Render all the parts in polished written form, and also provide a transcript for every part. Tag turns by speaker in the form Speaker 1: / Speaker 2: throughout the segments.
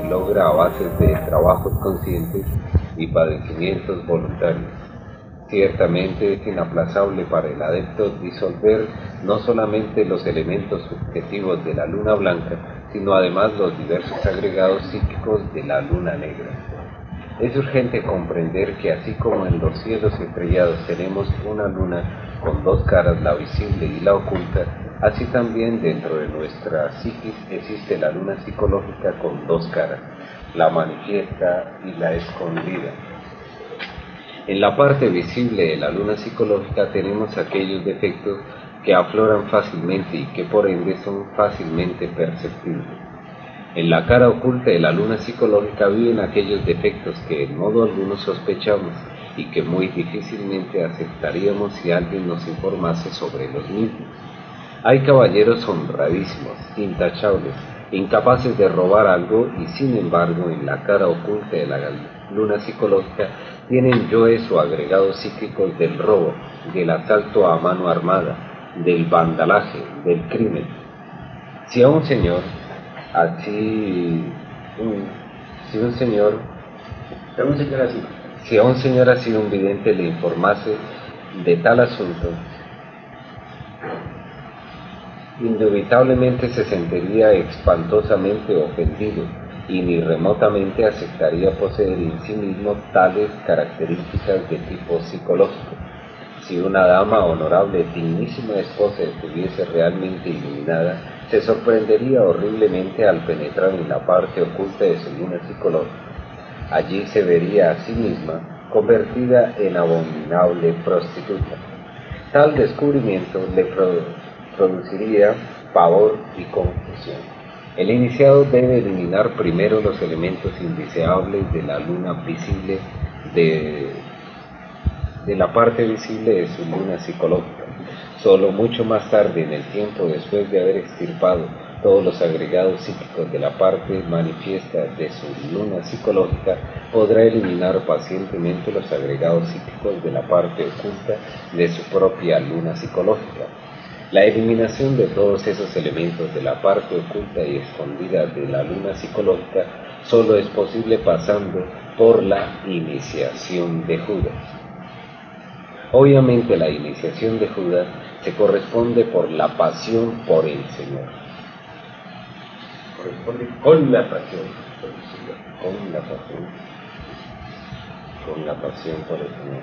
Speaker 1: logra a base de trabajos conscientes y padecimientos voluntarios. Ciertamente es inaplazable para el adepto disolver no solamente los elementos subjetivos de la luna blanca, sino además los diversos agregados psíquicos de la luna negra. Es urgente comprender que así como en los cielos estrellados tenemos una luna con dos caras, la visible y la oculta, así también dentro de nuestra psiquis existe la luna psicológica con dos caras, la manifiesta y la escondida. En la parte visible de la luna psicológica tenemos aquellos defectos que afloran fácilmente y que por ende son fácilmente perceptibles. En la cara oculta de la luna psicológica viven aquellos defectos que en modo alguno sospechamos y que muy difícilmente aceptaríamos si alguien nos informase sobre los mismos. Hay caballeros honradísimos, intachables, incapaces de robar algo y sin embargo en la cara oculta de la luna psicológica tienen yoes o agregados psíquicos del robo, del asalto a mano armada, del vandalaje, del crimen. Si a un señor así un vidente le informase de tal asunto, indubitablemente se sentiría espantosamente ofendido y ni remotamente aceptaría poseer en sí mismo tales características de tipo psicológico. Si una dama honorable, dignísima esposa estuviese realmente iluminada, se sorprendería horriblemente al penetrar en la parte oculta de su luna psicológica. Allí se vería a sí misma convertida en abominable prostituta. Tal descubrimiento le produciría pavor y confusión. El iniciado debe eliminar primero los elementos indeseables de la luna visible de la parte visible de su luna psicológica. Solo mucho más tarde en el tiempo, después de haber extirpado todos los agregados psíquicos de la parte manifiesta de su luna psicológica, podrá eliminar pacientemente los agregados psíquicos de la parte oculta de su propia luna psicológica. La eliminación de todos esos elementos de la parte oculta y escondida de la luna psicológica solo es posible pasando por la iniciación de Judas. Obviamente la iniciación de Judas se corresponde por la pasión por el Señor. Corresponde con la pasión por el Señor. Con la pasión por el Señor.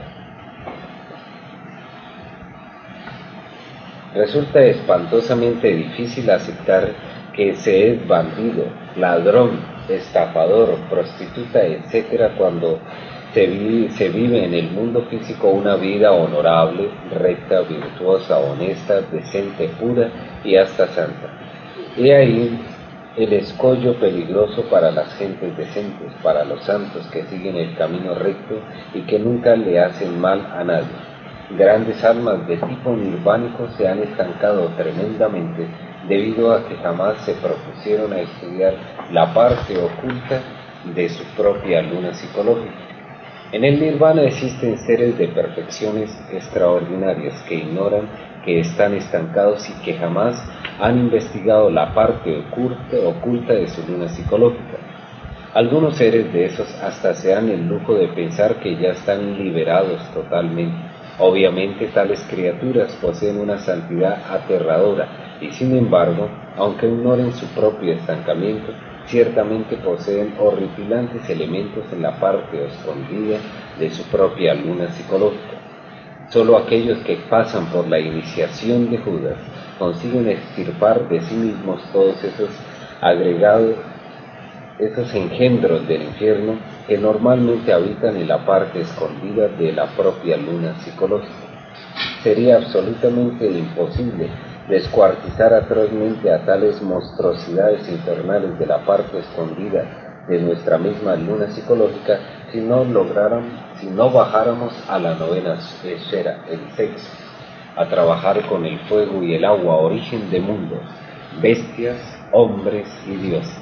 Speaker 1: Resulta espantosamente difícil aceptar que se es bandido, ladrón, estafador, prostituta, etc. cuando se vive en el mundo físico una vida honorable, recta, virtuosa, honesta, decente, pura y hasta santa. He ahí el escollo peligroso para las gentes decentes, para los santos que siguen el camino recto y que nunca le hacen mal a nadie. Grandes almas de tipo nirvánico se han estancado tremendamente debido a que jamás se propusieron a estudiar la parte oculta de su propia luna psicológica. En el nirvana existen seres de perfecciones extraordinarias que ignoran que están estancados y que jamás han investigado la parte oculta de su luna psicológica. Algunos seres de esos hasta se dan el lujo de pensar que ya están liberados totalmente. Obviamente tales criaturas poseen una santidad aterradora y sin embargo, aunque ignoren su propio estancamiento, ciertamente poseen horripilantes elementos en la parte escondida de su propia luna psicológica. Solo aquellos que pasan por la iniciación de Judas consiguen extirpar de sí mismos todos esos agregados, esos engendros del infierno que normalmente habitan en la parte escondida de la propia luna psicológica. Sería absolutamente imposible descuartizar atrozmente a tales monstruosidades infernales de la parte escondida de nuestra misma luna psicológica si no bajáramos a la novena esfera, el sexo, a trabajar con el fuego y el agua, origen de mundos, bestias, hombres y dioses.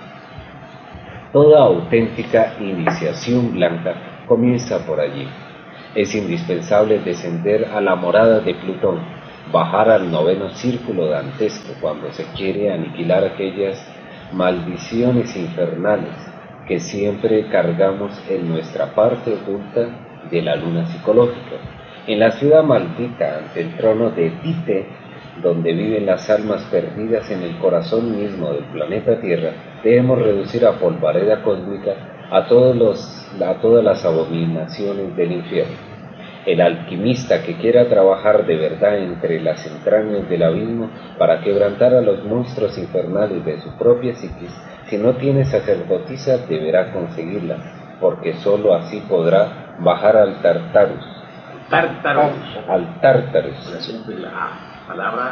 Speaker 1: Toda auténtica iniciación blanca comienza por allí. Es indispensable descender a la morada de Plutón, bajar al noveno círculo dantesco cuando se quiere aniquilar aquellas maldiciones infernales que siempre cargamos en nuestra parte oculta de la luna psicológica. En la ciudad maldita, ante el trono de Tite, donde viven las almas perdidas en el corazón mismo del planeta Tierra, debemos reducir a polvareda cósmica a todas las abominaciones del infierno. El alquimista que quiera trabajar de verdad entre las entrañas del abismo para quebrantar a los monstruos infernales de su propia psiquis, si no tiene sacerdotisa deberá conseguirla, porque sólo así podrá bajar al Tartarus. Al Tartarus.
Speaker 2: La palabra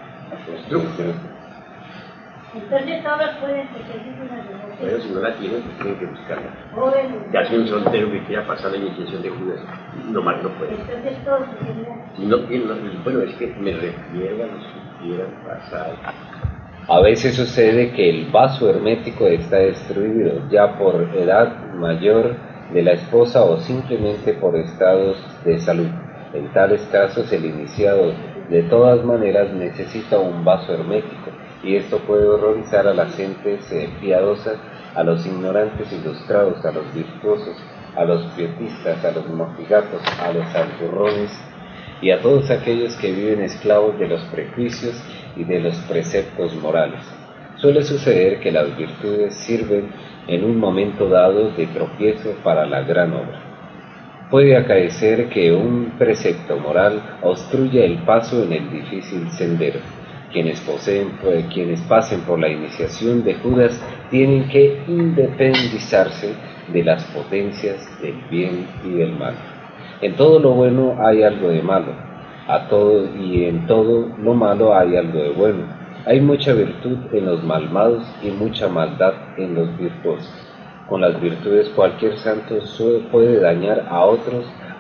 Speaker 3: entonces todos pueden seguir una devoción.
Speaker 2: pero si no la tienen, pues tienen que buscarla.
Speaker 3: Bueno,
Speaker 2: Ya si un soltero que quiera pasar la iniciación de Judas, nomás no puede.
Speaker 3: entonces todos seguirán.
Speaker 2: Y no, bueno, es que me refiero a los que quieran pasar.
Speaker 1: A veces sucede que el vaso hermético está destruido, ya por edad mayor de la esposa o simplemente por estados de salud. En tales casos, el iniciado de todas maneras necesita un vaso hermético, y esto puede horrorizar a las gentes piadosas, a los ignorantes ilustrados, a los virtuosos, a los pietistas, a los mojigatos, a los santurrones y a todos aquellos que viven esclavos de los prejuicios y de los preceptos morales. Suele suceder que las virtudes sirven en un momento dado de tropiezo para la gran obra. Puede acaecer que un precepto moral obstruya el paso en el difícil sendero. Quienes pasen por la iniciación de Judas tienen que independizarse de las potencias del bien y del mal. En todo lo bueno hay algo de malo, y en todo lo malo hay algo de bueno. Hay mucha virtud en los malvados y mucha maldad en los virtuosos. Con las virtudes cualquier santo puede dañar a otros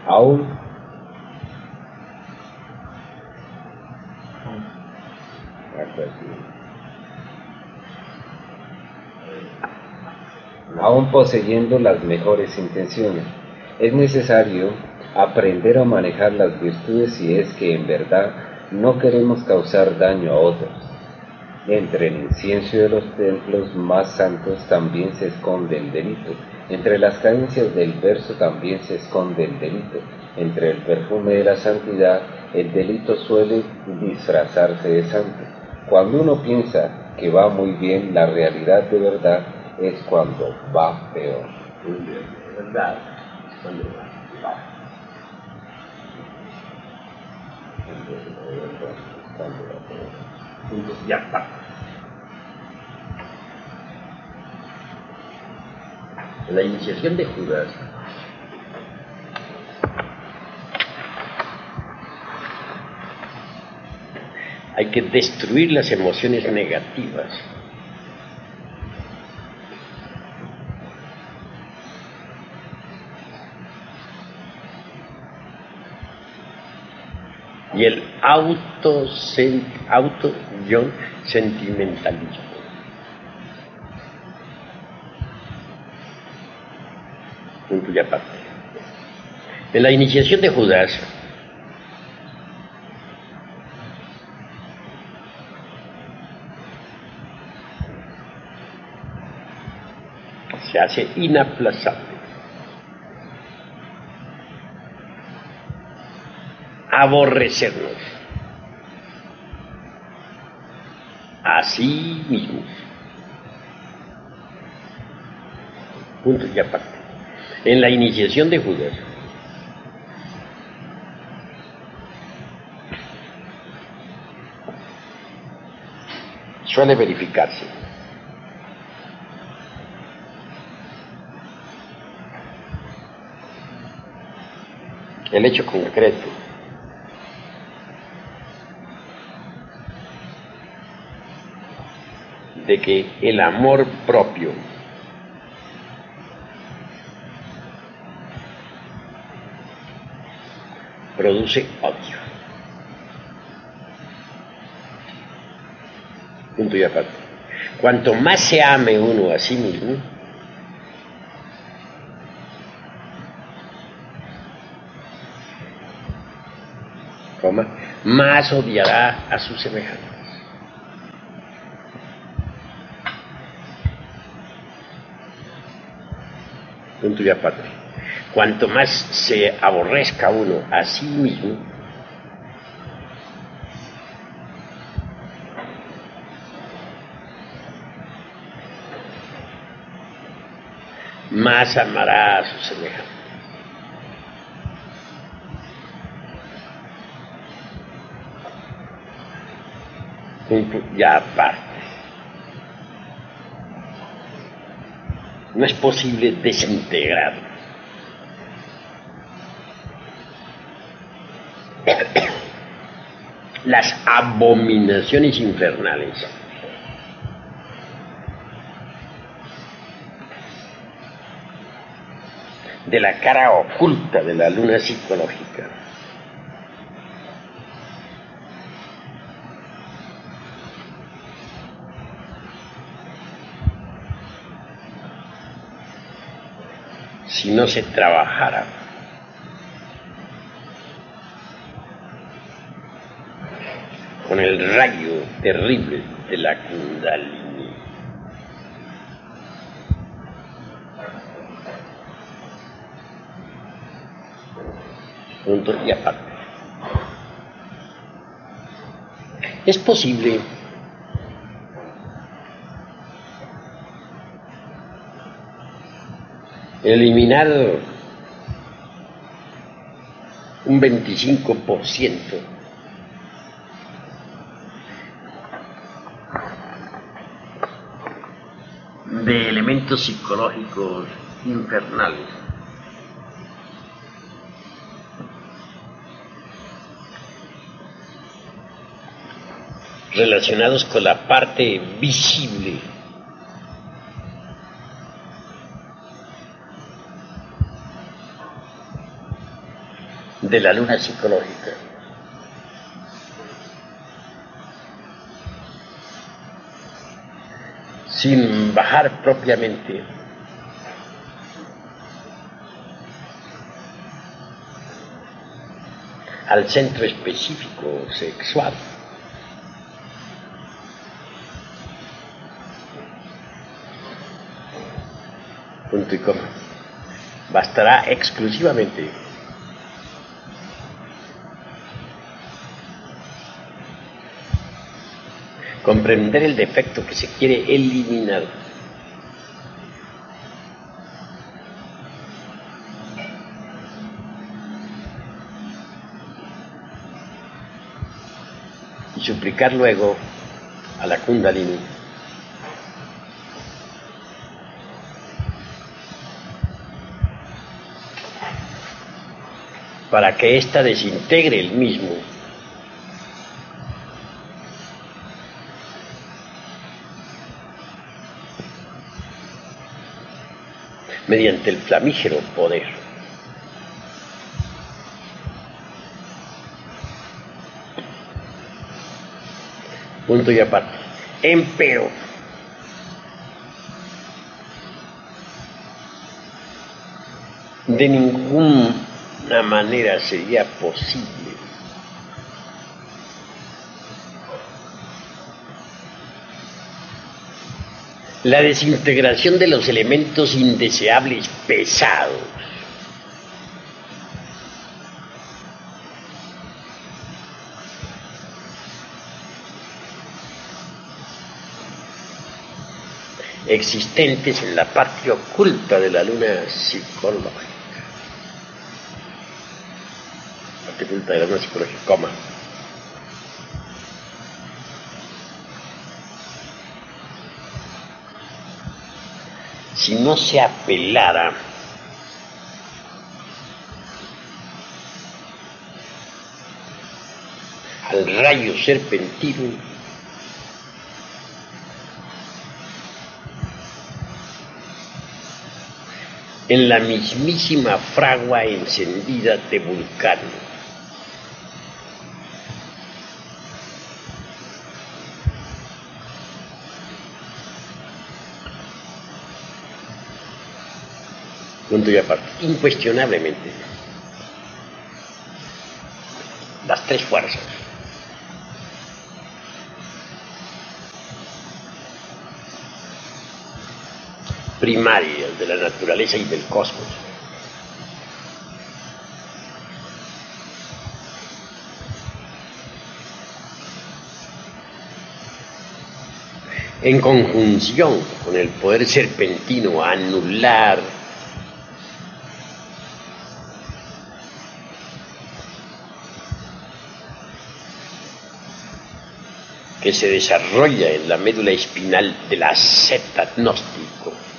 Speaker 1: aún poseyendo las mejores intenciones. Es necesario aprender a manejar las virtudes si es que en verdad no queremos causar daño a otros. Entre el incienso de los templos más santos también se esconde el delito. Entre las cadencias del verso también se esconde el delito. Entre el perfume de la santidad, el delito suele disfrazarse de santo. Cuando uno piensa que va muy bien, la realidad de verdad es cuando va peor.
Speaker 2: ¿Verdad? Cuando va. Ya está. En la iniciación de Judas, hay que destruir las emociones negativas. Y el sentimentalismo. Punto y aparte. En la iniciación de Judas, se hace inaplazable aborrecernos a sí mismos. Punto y aparte. En la iniciación de Judas, suele verificarse el hecho concreto de que el amor propio produce odio. Punto y aparte. Cuanto más se ame uno a sí mismo, más odiará a sus semejantes. punto y aparte. Cuanto más se aborrezca uno a sí mismo, más amará a su semejante. Punto y aparte. No es posible desintegrar las abominaciones infernales de la cara oculta de la luna psicológica. Si no se trabajara con el rayo terrible de la Kundalini. Punto y aparte. Es posible eliminar un 25% de elementos psicológicos infernales relacionados con la parte visible de la luna psicológica. Sin bajar propiamente al centro específico sexual. Punto y coma. Bastará exclusivamente comprender el defecto que se quiere eliminar. Y suplicar luego a la Kundalini para que ésta desintegre el mismo mediante el flamígero poder. Punto y aparte. Empero, de ninguna manera sería posible la desintegración de los elementos indeseables pesados existentes en la parte oculta de la luna psicológica. Parte oculta de la luna psicológica, coma. Si no se apelara al rayo serpentino, en la mismísima fragua encendida de Vulcano, punto y aparte, incuestionablemente, las tres fuerzas primarias de la naturaleza y del cosmos. En conjunción con el poder serpentino a anular que se desarrolla en la médula espinal del asceta gnóstico,